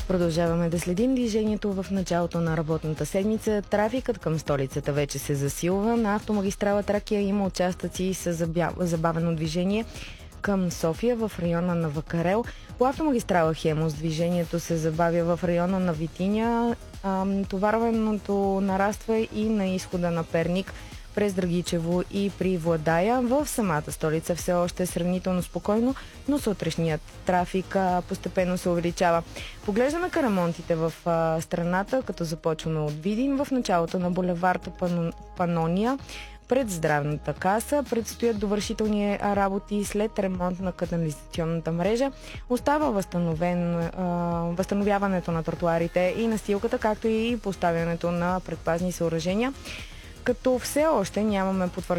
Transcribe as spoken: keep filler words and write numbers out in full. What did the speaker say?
Продължаваме да следим движението в началото на работната седмица. Трафикът към столицата вече се засилва. На автомагистрала Тракия има участъци с забавено движение към София в района на Вакарел. По автомагистрала Хемус движението се забавя в района на Витиня. Товарването нараства и на изхода на Перник през Драгичево и при Владая. В самата столица все още е сравнително спокойно, но сутрешният трафик а, постепенно се увеличава. Поглеждаме към ремонтите в а, страната, като започваме от Видин. В началото на булевард Пано... Панония пред здравната каса предстоят довършителни работи след ремонт на канализационната мрежа. Остава възстановен, а, възстановяването на тротуарите и настилката, както и поставянето на предпазни съоръжения, като все още нямаме потвърждение